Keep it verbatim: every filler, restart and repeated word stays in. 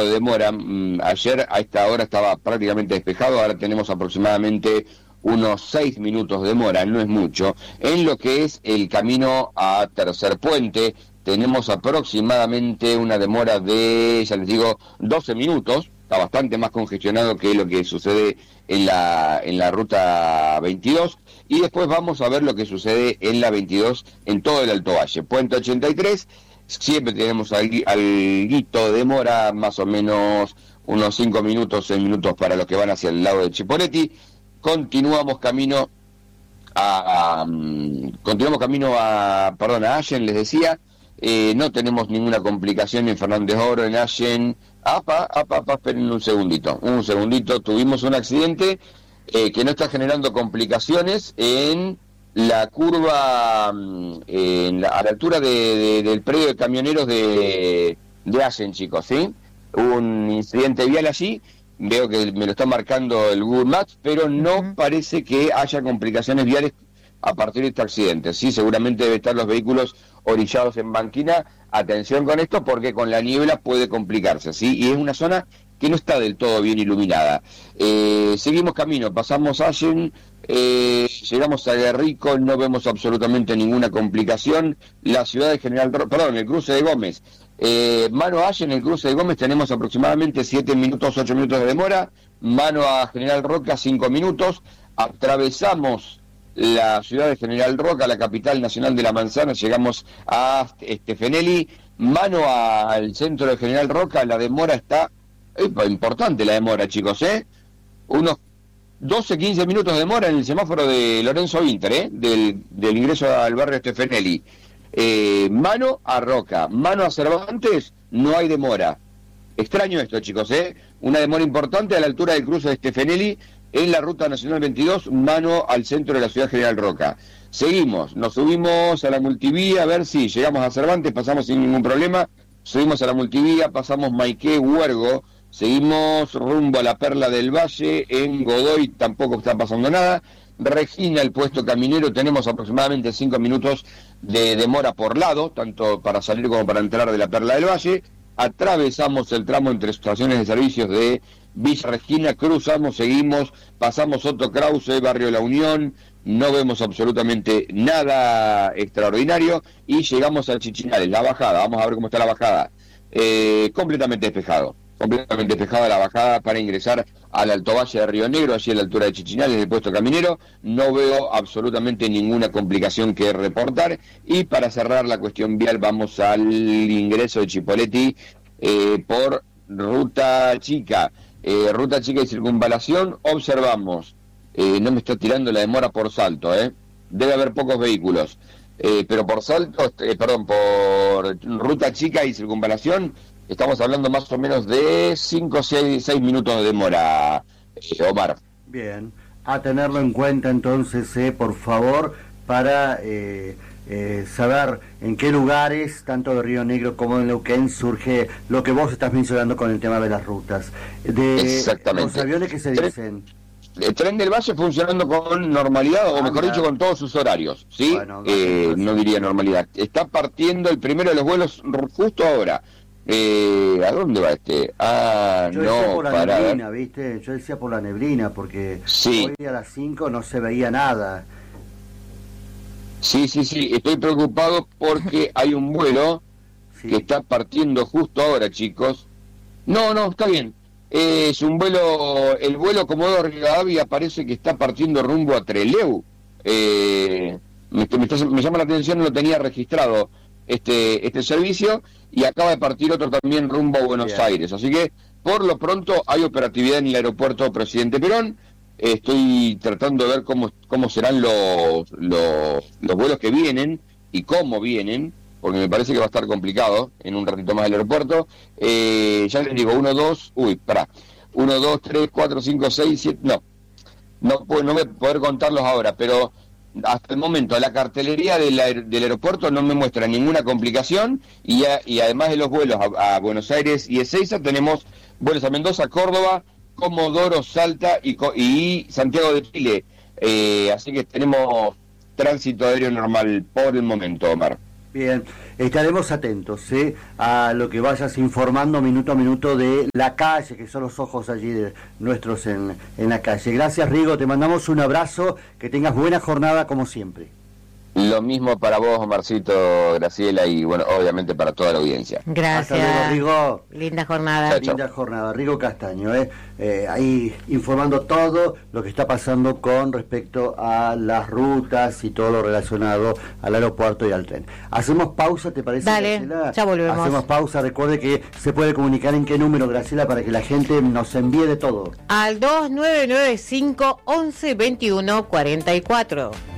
de demora. Mm, ayer a esta hora estaba prácticamente despejado, ahora tenemos aproximadamente unos seis minutos de demora, no es mucho. En lo que es el camino a Tercer Puente, tenemos aproximadamente una demora de, ya les digo, doce minutos. Está bastante más congestionado que lo que sucede en la en la ruta veintidós, y después vamos a ver lo que sucede en la veintidós en todo el Alto Valle. Puente ochenta y tres, siempre tenemos alguito de demora, más o menos unos cinco minutos, seis minutos para los que van hacia el lado de Chipoleti. Continuamos camino a, a continuamos camino a, perdón, a Allen, les decía. Eh, no tenemos ninguna complicación en Fernández Oro, en Allen. Apa, apa, apa, esperen un segundito, un segundito. Tuvimos un accidente eh, que no está generando complicaciones en la curva, en la, a la altura de, de, del predio de camioneros de, de Allen, chicos, ¿sí? Hubo un incidente vial allí. Veo que me lo está marcando el Google Maps, pero no uh-huh. parece que haya complicaciones viales a partir de este accidente. Sí, seguramente debe estar los vehículos orillados en banquina. Atención con esto, porque con la niebla puede complicarse, ¿sí? Y es una zona que no está del todo bien iluminada. Eh, seguimos camino, pasamos Allen, eh, llegamos a Guerrico, no vemos absolutamente ninguna complicación. La ciudad de General, perdón, el cruce de Gómez. Eh, mano a Allen, en el cruce de Gómez tenemos aproximadamente siete minutos, ocho minutos de demora. Mano a General Roca, cinco minutos. Atravesamos la ciudad de General Roca, la capital nacional de la manzana, llegamos a Stefanelli. Mano al centro de General Roca, la demora está... Epa, importante la demora, chicos, ¿eh? Unos doce, quince minutos de demora en el semáforo de Lorenzo Winter, ¿eh? Del, del ingreso al barrio Stefanelli. Eh, mano a Roca, mano a Cervantes, no hay demora. Extraño esto, chicos, ¿eh? Una demora importante a la altura del cruce de Stefanelli en la ruta nacional veintidós, mano al centro de la ciudad General Roca. Seguimos, nos subimos a la multivía, a ver si llegamos a Cervantes, pasamos sin ningún problema. Subimos a la multivía, pasamos Maiqué, Huergo, seguimos rumbo a la Perla del Valle, en Godoy tampoco está pasando nada. Regina, el puesto caminero, tenemos aproximadamente cinco minutos de demora por lado, tanto para salir como para entrar de la Perla del Valle. Atravesamos el tramo entre estaciones de servicios de Villa Regina, cruzamos, seguimos, pasamos Otto Krause, Barrio La Unión, no vemos absolutamente nada extraordinario, y llegamos a Chichinales, la bajada, vamos a ver cómo está la bajada. Eh, completamente despejado, completamente despejada la bajada para ingresar al Alto Valle de Río Negro, allí a la altura de Chichinales, del puesto caminero. No veo absolutamente ninguna complicación que reportar. Y para cerrar la cuestión vial, vamos al ingreso de Chipoleti eh, por Ruta Chica. Eh, Ruta Chica y Circunvalación, observamos, eh, no me está tirando la demora por Salto, eh. debe haber pocos vehículos, eh, pero por Salto, eh, perdón, por Ruta Chica y Circunvalación, estamos hablando más o menos de cinco o seis minutos de demora, eh, Omar. Bien, a tenerlo en cuenta entonces, eh, por favor, para eh, eh, saber en qué lugares, tanto de Río Negro como de Neuquén, surge lo que vos estás mencionando con el tema de las rutas. De Exactamente. Los aviones que se Tren, dicen... El Tren del Valle funcionando con normalidad, o ah, mejor dicho, con todos sus horarios, ¿sí? Bueno, eh, no diría normalidad. Está partiendo el primero de los vuelos justo ahora. Eh, ¿A dónde va este? Ah, Yo no, decía por la para neblina, ¿viste? Yo decía por la neblina, porque sí. Hoy a las cinco no se veía nada. Sí, sí, sí, estoy preocupado porque hay un vuelo sí. que está partiendo justo ahora, chicos. No, no, está bien. Es un vuelo, el vuelo Comodoro Rivadavia parece que está partiendo rumbo a Trelew. Eh, me, me, está, me llama la atención, no lo tenía registrado este este servicio, y acaba de partir otro también rumbo a Buenos Bien. Aires. Así que, por lo pronto, hay operatividad en el aeropuerto Presidente Perón. Estoy tratando de ver cómo cómo serán los, los, los vuelos que vienen y cómo vienen, porque me parece que va a estar complicado en un ratito más el aeropuerto. Eh, ya les digo, uno, dos, uy, pará, uno, dos, tres, cuatro, cinco, seis, siete, no, no, no voy a poder contarlos ahora, pero hasta el momento la cartelería del, aer del aeropuerto no me muestra ninguna complicación, y, a, y además de los vuelos a, a Buenos Aires y Ezeiza, tenemos vuelos a Mendoza, Córdoba, Comodoro, Salta y, y Santiago de Chile. Eh, así que tenemos tránsito aéreo normal por el momento, Omar. Bien, estaremos atentos ¿eh? a lo que vayas informando minuto a minuto de la calle, que son los ojos allí de nuestros en, en la calle. Gracias, Rigo, te mandamos un abrazo, que tengas buena jornada como siempre. Lo mismo para vos, Marcito, Graciela, y bueno, obviamente para toda la audiencia. Gracias. Hasta luego, Rigo. Linda jornada. Chao, Linda chao. jornada. Rigo Castaño, ¿eh? Eh, ahí informando todo lo que está pasando con respecto a las rutas y todo lo relacionado al aeropuerto y al tren. Hacemos pausa, ¿te parece, Dale, Graciela? ya volvemos. Hacemos pausa. Recuerde que se puede comunicar en qué número, Graciela, para que la gente nos envíe de todo. Al dos nueve nueve cinco once veintiuno cuarenta y cuatro.